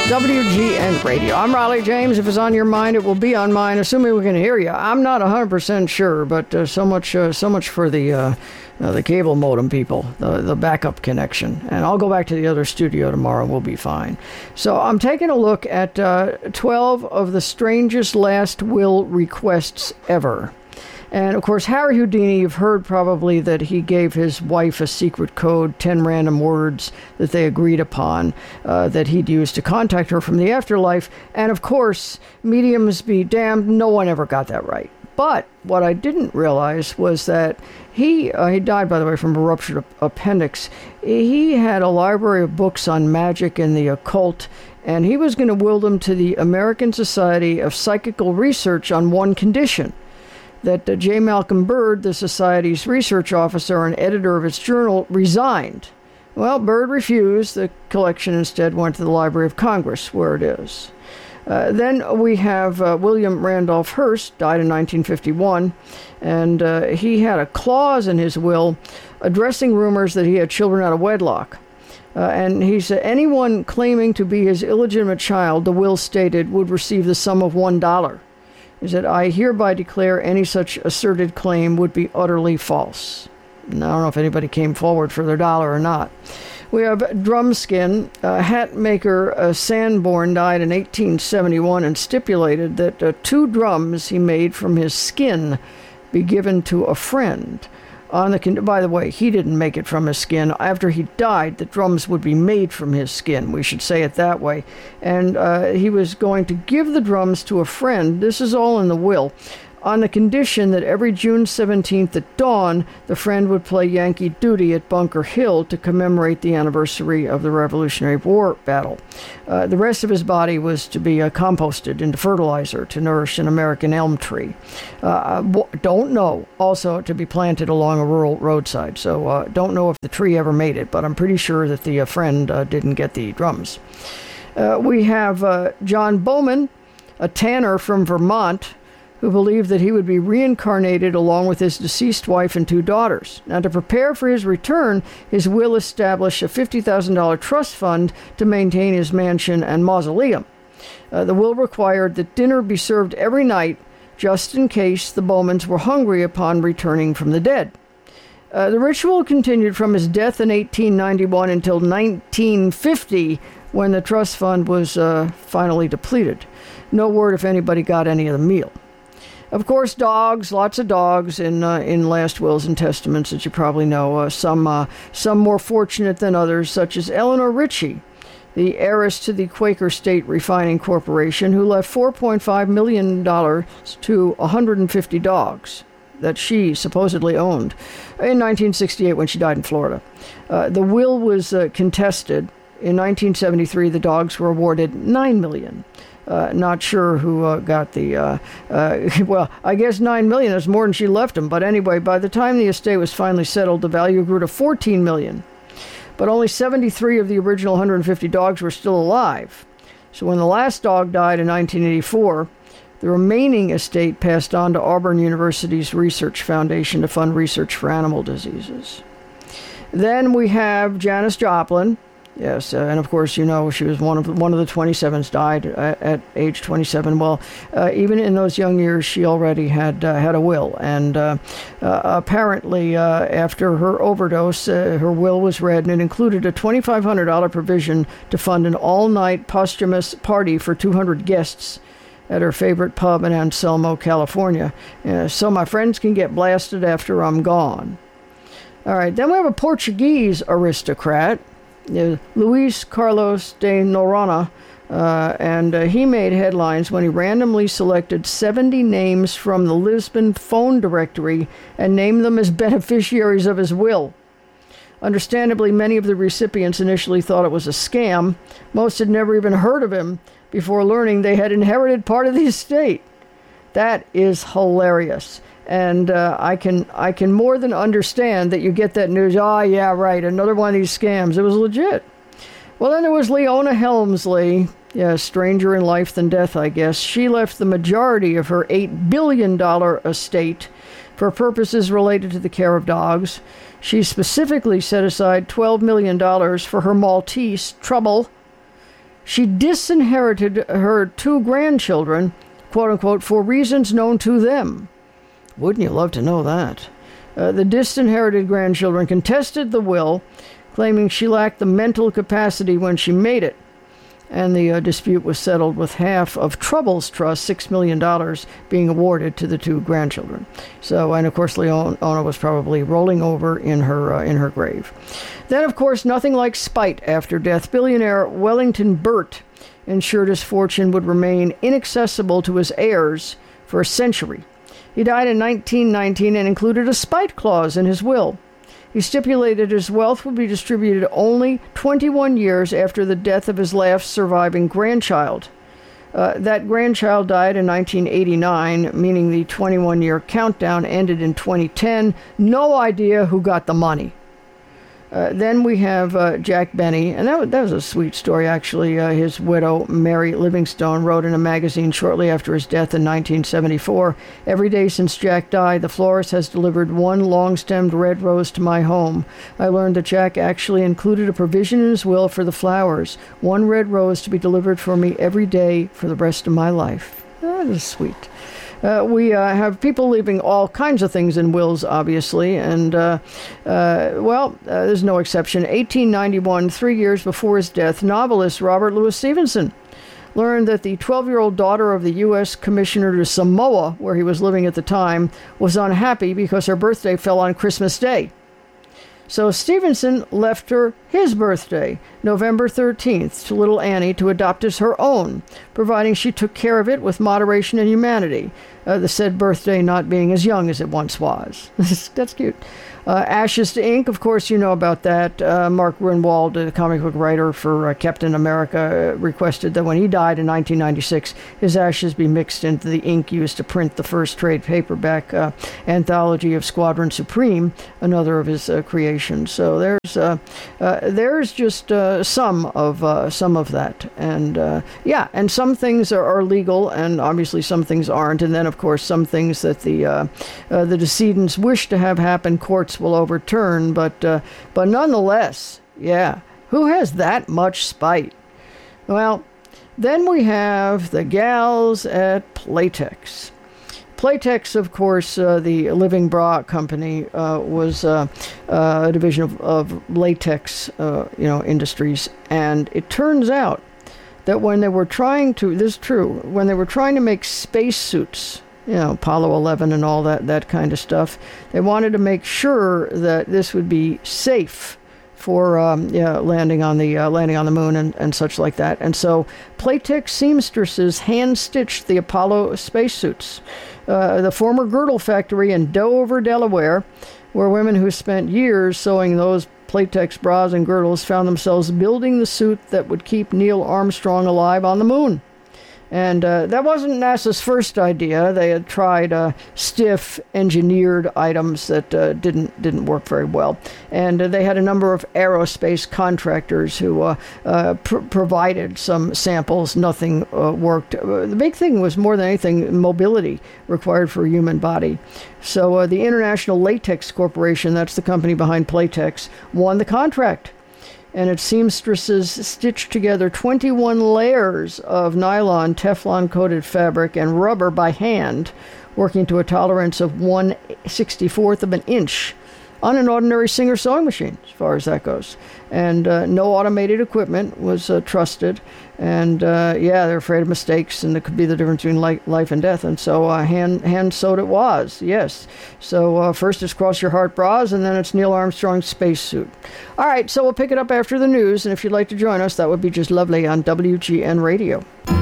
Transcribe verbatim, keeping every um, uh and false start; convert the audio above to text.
W G N Radio. I'm Riley James. If it's on your mind, it will be on mine, assuming we can hear you. I'm not one hundred percent sure, but uh, so much uh, so much for the uh, uh, the cable modem people, the, the backup connection. And I'll go back to the other studio tomorrow. We'll be fine. So I'm taking a look at uh, twelve of the strangest last will requests ever. And, of course, Harry Houdini, you've heard probably that he gave his wife a secret code, ten random words that they agreed upon, uh, that he'd use to contact her from the afterlife. And, of course, mediums be damned, no one ever got that right. But what I didn't realize was that he, uh, he died, by the way, from a ruptured appendix. He had a library of books on magic and the occult, and he was going to will them to the American Society of Psychical Research on one condition: that uh, J. Malcolm Bird, the Society's research officer and editor of its journal, resigned. Well, Bird refused. The collection instead went to the Library of Congress, where it is. Uh, then we have uh, William Randolph Hearst, died in nineteen fifty-one, and uh, he had a clause in his will addressing rumors that he had children out of wedlock. Uh, and he said anyone claiming to be his illegitimate child, the will stated, would receive the sum of one dollar. Is that I hereby declare any such asserted claim would be utterly false. And I don't know if anybody came forward for their dollar or not. We have Drumskin, uh, hat maker uh, Sanborn, died in eighteen seventy-one and stipulated that uh, two drums he made from his skin be given to a friend. On the con- by the way, he didn't make it from his skin. After he died, the drums would be made from his skin. We should say it that way. And uh, he was going to give the drums to a friend. This is all in the will, on the condition that every June seventeenth at dawn, the friend would play Yankee Doodle at Bunker Hill to commemorate the anniversary of the Revolutionary War battle. Uh, the rest of his body was to be uh, composted into fertilizer to nourish an American elm tree. Uh, don't know. Also to be planted along a rural roadside. So uh, don't know if the tree ever made it, but I'm pretty sure that the uh, friend uh, didn't get the drums. Uh, we have uh, John Bowman, a tanner from Vermont, who believed that he would be reincarnated along with his deceased wife and two daughters. Now, to prepare for his return, his will established a fifty thousand dollars trust fund to maintain his mansion and mausoleum. Uh, the will required that dinner be served every night, just in case the Bowmans were hungry upon returning from the dead. Uh, the ritual continued from his death in eighteen ninety-one until nineteen fifty, when the trust fund was uh, finally depleted. No word if anybody got any of the meal. Of course, dogs, lots of dogs in uh, in last wills and testaments, as you probably know. Uh, some uh, some more fortunate than others, such as Eleanor Ritchie, the heiress to the Quaker State Refining Corporation, who left four point five million dollars to one hundred fifty dogs that she supposedly owned in nineteen sixty-eight when she died in Florida. Uh, the will was uh, contested. In nineteen seventy-three, the dogs were awarded nine million dollars. Uh, not sure who uh, got the, uh, uh, well, I guess nine million dollars is more than she left him. But anyway, by the time the estate was finally settled, the value grew to fourteen million dollars. But only seventy-three of the original one hundred fifty dogs were still alive. So when the last dog died in nineteen eighty-four, the remaining estate passed on to Auburn University's Research Foundation to fund research for animal diseases. Then we have Janis Joplin. Yes, uh, and of course, you know, she was one of one of the twenty-sevens, died at, at age twenty-seven. Well, uh, even in those young years, she already had uh, had a will. And uh, uh, apparently, uh, after her overdose, uh, her will was read, and it included a twenty-five hundred dollars provision to fund an all-night posthumous party for two hundred guests at her favorite pub in Anselmo, California. Uh, so my friends can get blasted after I'm gone. All right, then we have a Portuguese aristocrat, Uh, Luis Carlos de Noronha, uh, and uh, he made headlines when he randomly selected seventy names from the Lisbon phone directory and named them as beneficiaries of his will. Understandably, many of the recipients initially thought it was a scam. Most had never even heard of him before learning they had inherited part of the estate. That is hilarious. And uh, I can I can more than understand that you get that news. Oh, yeah, right, another one of these scams. It was legit. Well, then there was Leona Helmsley. Yeah, stranger in life than death, I guess. She left the majority of her eight billion dollars estate for purposes related to the care of dogs. She specifically set aside twelve million dollars for her Maltese, Trouble. she disinherited her two grandchildren, quote unquote, for reasons known to them. Wouldn't you love to know that? Uh, the disinherited grandchildren contested the will, claiming she lacked the mental capacity when she made it. And the uh, dispute was settled with half of Trouble's trust, six million dollars, being awarded to the two grandchildren. So, and of course, Leona was probably rolling over in her uh, in her grave. Then, of course, nothing like spite after death. Billionaire Wellington Burt ensured his fortune would remain inaccessible to his heirs for a century. He died in nineteen nineteen and included a spite clause in his will. He stipulated his wealth would be distributed only twenty-one years after the death of his last surviving grandchild. Uh, that grandchild died in nineteen eighty-nine, meaning the twenty-one-year countdown ended in twenty ten. No idea who got the money. Uh, then we have uh, Jack Benny, and that was, that was a sweet story, actually. Uh, his widow, Mary Livingstone, wrote in a magazine shortly after his death in nineteen seventy-four, "Every day since Jack died, the florist has delivered one long-stemmed red rose to my home. I learned that Jack actually included a provision in his will for the flowers, one red rose to be delivered for me every day for the rest of my life." That is sweet. Uh, we uh, have people leaving all kinds of things in wills, obviously, and, uh, uh, well, uh, there's no exception. eighteen ninety-one, three years before his death, novelist Robert Louis Stevenson learned that the twelve-year-old daughter of the U S Commissioner to Samoa, where he was living at the time, was unhappy because her birthday fell on Christmas Day. So Stevenson left her his birthday, November thirteenth, to little Annie to adopt as her own, providing she took care of it with moderation and humanity, uh, the said birthday not being as young as it once was. That's cute. Uh, Ashes to Ink, of course, you know about that. Uh, Mark Grunwald, a comic book writer for uh, Captain America, uh, requested that when he died in nineteen ninety-six, his ashes be mixed into the ink used to print the first trade paperback uh, anthology of Squadron Supreme, another of his uh, creations. So there's uh, uh, there's just uh, some of uh, some of that, and uh, yeah, and some things are, are legal, and obviously some things aren't, and then of course some things that the uh, uh, the decedents wish to have happen, courts will overturn, but uh, but nonetheless, yeah, who has that much spite? Well, then we have the gals at Playtex. Playtex, of course, uh, the Living Bra company, uh, was uh, uh, a division of, of latex, uh, you know, industries, and it turns out that when they were trying to, this is true, when they were trying to make spacesuits, you know, Apollo eleven and all that, that kind of stuff, they wanted to make sure that this would be safe for um, yeah, landing on the uh, landing on the moon and, and such like that. And so Playtex seamstresses hand-stitched the Apollo spacesuits. Uh, the former girdle factory in Dover, Delaware, where women who spent years sewing those Playtex bras and girdles found themselves building the suit that would keep Neil Armstrong alive on the moon. And uh, that wasn't NASA's first idea. They had tried uh, stiff, engineered items that uh, didn't didn't work very well. And uh, they had a number of aerospace contractors who uh, uh, pr- provided some samples. Nothing uh, worked. Uh, the big thing was, more than anything, mobility required for a human body. So uh, the International Latex Corporation, that's the company behind Playtex, won the contract. And its seamstresses stitched together twenty-one layers of nylon, Teflon-coated fabric, and rubber by hand, working to a tolerance of one sixty-fourth of an inch on an ordinary Singer sewing machine, as far as that goes. And uh, no automated equipment was uh, trusted. And, uh, yeah, they're afraid of mistakes, and it could be the difference between li- life and death. And so uh, hand, hand-sewed it was, yes. So uh, first it's Cross Your Heart bras, and then it's Neil Armstrong's spacesuit. All right, so we'll pick it up after the news, and if you'd like to join us, that would be just lovely on W G N Radio.